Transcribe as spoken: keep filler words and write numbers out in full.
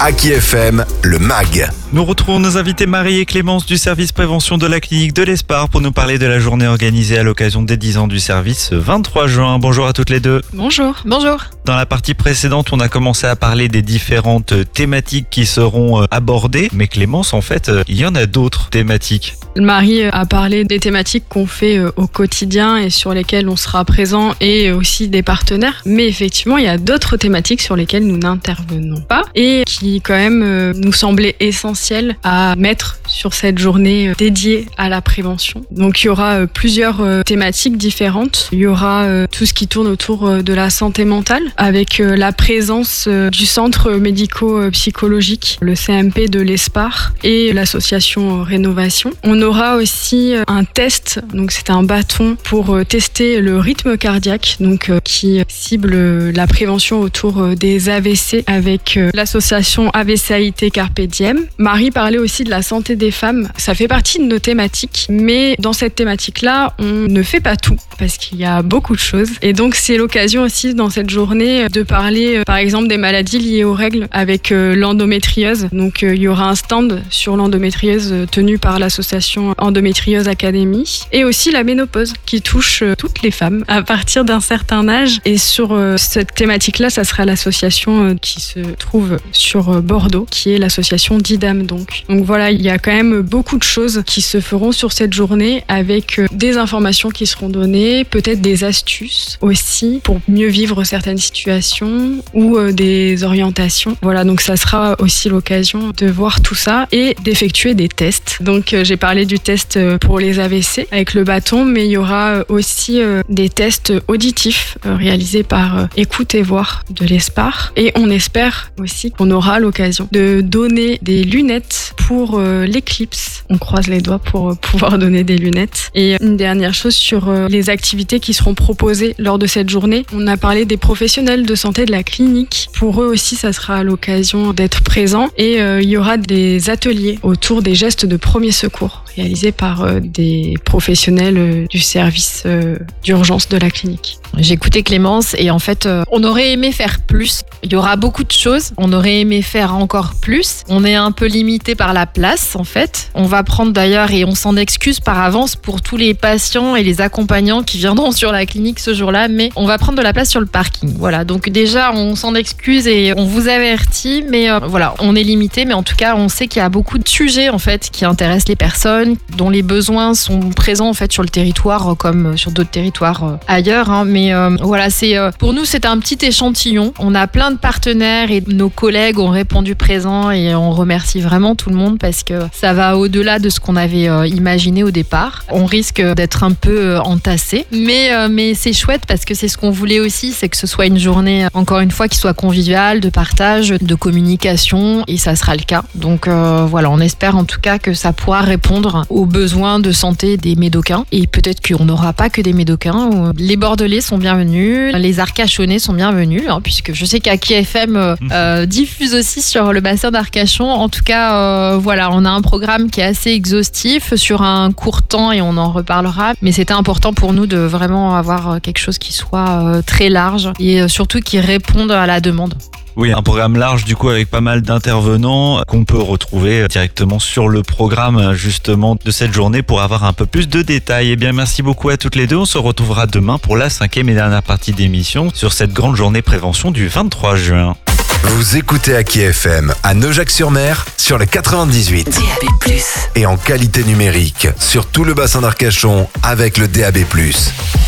Aki F M, le M A G. Nous retrouvons nos invités Marie et Clémence du service prévention de la clinique de l'Espar pour nous parler de la journée organisée à l'occasion des dix ans du service ce vingt-trois juin. Bonjour à toutes les deux. Bonjour. Bonjour. Dans la partie précédente, on a commencé à parler des différentes thématiques qui seront abordées. Mais Clémence, en fait, il y en a d'autres thématiques. Marie a parlé des thématiques qu'on fait au quotidien et sur lesquelles on sera présent et aussi des partenaires. Mais effectivement, il y a d'autres thématiques sur lesquelles nous n'intervenons pas et qui quand même nous semblaient essentielles à mettre sur cette journée dédiée à la prévention. Donc il y aura plusieurs thématiques différentes. Il y aura tout ce qui tourne autour de la santé mentale avec la présence du centre médico-psychologique, le C M P de l'Espar et l'association Rénovation. On aura aussi un test, donc c'est un bâton pour tester le rythme cardiaque, donc qui cible la prévention autour des A V C avec l'association A V C A I T Carpe Diem. Marie parlait aussi de la santé des femmes. Ça fait partie de nos thématiques, mais dans cette thématique-là, on ne fait pas tout parce qu'il y a beaucoup de choses. Et donc c'est l'occasion aussi dans cette journée de parler, par exemple, des maladies liées aux règles avec l'endométriose. Donc il y aura un stand sur l'endométriose tenu par l'association Endométriose Academy et aussi la ménopause qui touche toutes les femmes à partir d'un certain âge. Et sur cette thématique-là, ça sera l'association qui se trouve sur Bordeaux, qui est l'association Didam. Donc. donc voilà, il y a quand même beaucoup de choses qui se feront sur cette journée avec des informations qui seront données, peut-être des astuces aussi pour mieux vivre certaines situations ou des orientations. Voilà, donc ça sera aussi l'occasion de voir tout ça et d'effectuer des tests. Donc j'ai parlé du test pour les A V C avec le bâton, mais il y aura aussi des tests auditifs réalisés par Écoute et Voir de l'Espar. Et on espère aussi qu'on aura l'occasion de donner des lunettes pour l'éclipse. On croise les doigts pour pouvoir donner des lunettes. Et une dernière chose sur les activités qui seront proposées lors de cette journée. On a parlé des professionnels de santé de la clinique. Pour eux aussi, ça sera l'occasion d'être présents. Et euh, il y aura des ateliers autour des gestes de premier secours réalisés par euh, des professionnels euh, du service euh, d'urgence de la clinique. J'ai écouté Clémence et en fait, euh, on aurait aimé faire plus. Il y aura beaucoup de choses. On aurait aimé faire encore plus. On est un peu limité par la place, en fait. On va prendre d'ailleurs, et on s'en excuse par avance pour tous les patients et les accompagnants qui viendront sur la clinique ce jour-là, mais on va prendre de la place sur le parking. Voilà. Donc déjà, on s'en excuse et on vous avertit, mais euh, voilà, on est limité. Mais en tout cas, on sait qu'il y a beaucoup de sujets, en fait, qui intéressent les personnes, dont les besoins sont présents, en fait, sur le territoire, comme sur d'autres territoires euh, ailleurs, hein. Mais euh, voilà, c'est euh, pour nous, c'est un petit échantillon. On a plein de partenaires et nos collègues ont répondu présent et on remercie vraiment tout le monde parce que ça va au-delà de ce qu'on avait euh, imaginé au départ. On risque d'être un peu euh, entassé, mais euh, mais c'est chouette parce que c'est ce qu'on voulait aussi, c'est que ce soit une journée, encore une fois, qui soit conviviale, de partage, de communication, et ça sera le cas. Donc euh, voilà, on espère en tout cas que ça pourra répondre aux besoins de santé des Médocains et peut-être qu'on n'aura pas que des Médocains. Les Bordelais sont bienvenus, les Arcachonnais sont bienvenus, hein, puisque je sais qu'Aki F M euh, euh, diffuse aussi sur le bassin d'Arcachon. En tout cas, euh, voilà, on a un programme qui est assez exhaustif sur un court temps et on en reparlera. Mais c'était important pour nous de vraiment avoir quelque chose qui soit euh, très large et surtout qui réponde à la demande. Oui, un programme large du coup avec pas mal d'intervenants qu'on peut retrouver directement sur le programme justement de cette journée pour avoir un peu plus de détails. Eh bien, merci beaucoup à toutes les deux. On se retrouvera demain pour la cinquième et dernière partie d'émission sur cette grande journée prévention du vingt-trois juin. Vous écoutez Aki F M à Neujac-sur-Mer sur le quatre-vingt-dix-huit. D A B plus. Et en qualité numérique sur tout le bassin d'Arcachon avec le D A B plus.